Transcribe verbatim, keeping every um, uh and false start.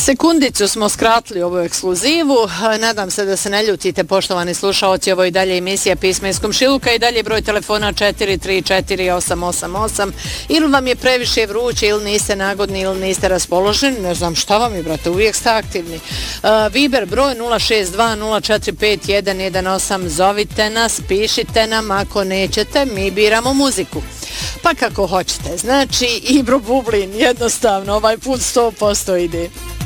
Sekundicu smo skratili ovu ekskluzivu. Nadam se da se ne ljutite, poštovani slušaoci. Ovo i dalje emisija Pisma iz komšiluka i dalje broj telefona četiri tri četiri osam osam osam. Ili vam je previše vruće, ili niste nagodni, ili niste raspoloženi. Ne znam šta vam je, brate, uvijek ste aktivni. Uh, Viber broj nula šest dva nula četiri pet jedan jedan osam. Zovite nas, pišite nam. Ako nećete, mi biramo muziku. Pa kako hoćete. Znači, Ibro Bublin, jednostavno, ovaj put sto posto ide.